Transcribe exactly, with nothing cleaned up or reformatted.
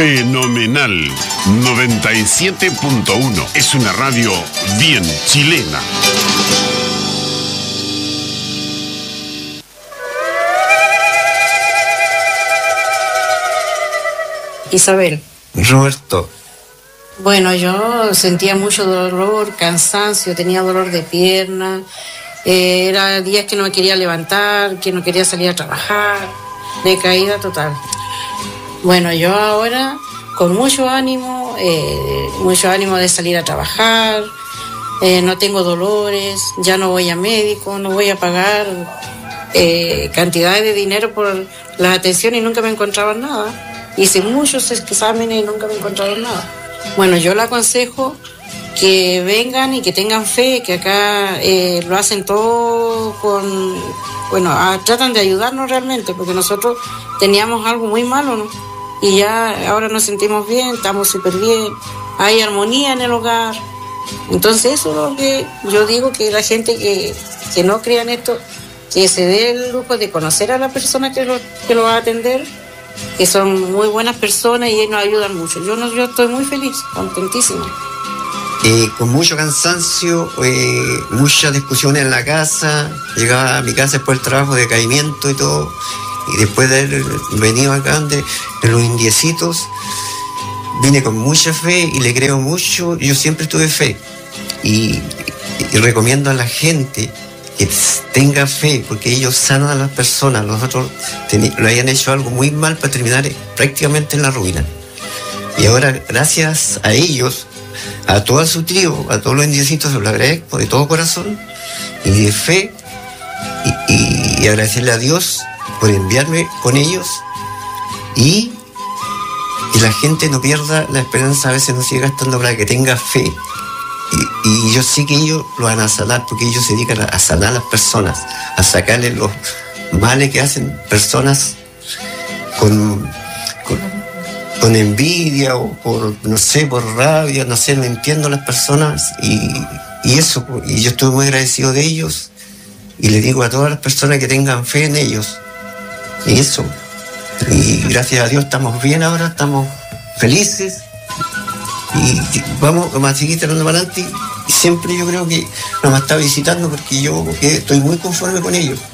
Fenomenal noventa y siete punto uno es una radio bien chilena. Isabel. Roberto. Bueno, yo sentía mucho dolor, cansancio, tenía dolor de pierna, eh, era días que no me quería levantar, que no quería salir a trabajar, decaída total. Bueno, yo ahora con mucho ánimo, eh, mucho ánimo de salir a trabajar, eh, no tengo dolores, ya no voy a médico, no voy a pagar eh, cantidades de dinero por las atenciones y nunca me encontraban nada. Hice muchos exámenes y nunca me encontraron nada. Bueno, yo le aconsejo que vengan y que tengan fe, que acá eh, lo hacen todo con... Bueno, a, tratan de ayudarnos realmente, porque nosotros teníamos algo muy malo, ¿no? Y ya ahora nos sentimos bien, estamos súper bien, hay armonía en el hogar. Entonces eso es lo que yo digo, que la gente que, que no crea en esto, que se dé el lujo de conocer a la persona que lo, que lo va a atender, que son muy buenas personas y nos ayudan mucho. Yo, no, yo estoy muy feliz, contentísima. Eh, con mucho cansancio, eh, muchas discusiones en la casa, llegaba a mi casa después del trabajo, decaimiento y todo, y después de haber venido acá de, de los indiecitos, vine con mucha fe y le creo mucho. Yo siempre tuve fe y, y recomiendo a la gente que tenga fe, porque ellos sanan a las personas. Nosotros ten, lo habían hecho algo muy mal para terminar prácticamente en la ruina, y ahora gracias a ellos, a toda su trío, a todos los indiecitos, se lo agradezco de todo corazón y de fe, y, y, y agradecerle a Dios por enviarme con ellos, y que la gente no pierda la esperanza, a veces no sigue gastando para que tenga fe. Y, y yo sé que ellos lo van a sanar, porque ellos se dedican a, a sanar a las personas, a sacarle los males que hacen personas con, con, con envidia o por, no sé, por rabia, no sé, no entiendo a las personas, y, y eso, y yo estoy muy agradecido de ellos, y le digo a todas las personas que tengan fe en ellos, y eso, y gracias a Dios estamos bien ahora, estamos felices, y vamos, vamos a seguir tirando para adelante, y siempre yo creo que nos está visitando, porque yo estoy muy conforme con ellos.